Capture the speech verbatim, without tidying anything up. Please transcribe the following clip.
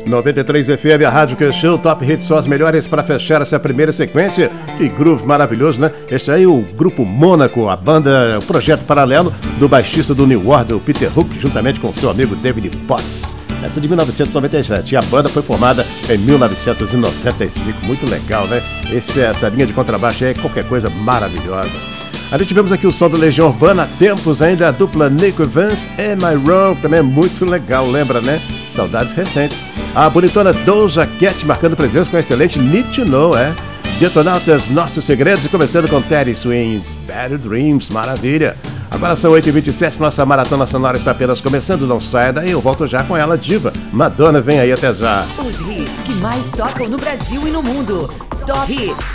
noventa e três F M, a rádio que show, Top Hits são as melhores para fechar essa primeira sequência. Que groove maravilhoso, né? Este aí é o Grupo Mônaco, a banda, o projeto paralelo do baixista do New Order, o Peter Hook, juntamente com seu amigo David Potts. Essa de mil novecentos e noventa e sete. E a banda foi formada em mil novecentos e noventa e cinco. Muito legal, né? Esse, essa linha de contrabaixo é qualquer coisa maravilhosa. Ali tivemos aqui o som do Legião Urbana, tempos ainda, a dupla Nico Evans, Am I Wrong, também é muito legal, lembra, né? Saudades recentes. A bonitona Doja Cat marcando presença com a excelente Need to Know, é? Detonautas, Nossos Segredos, e começando com Teddy Swims, Bad Dreams, maravilha. Agora são oito e vinte e sete, nossa maratona sonora está apenas começando, não saia daí, eu volto já com ela, diva. Madonna, vem aí, até já. Os hits que mais tocam no Brasil e no mundo. Top Hits.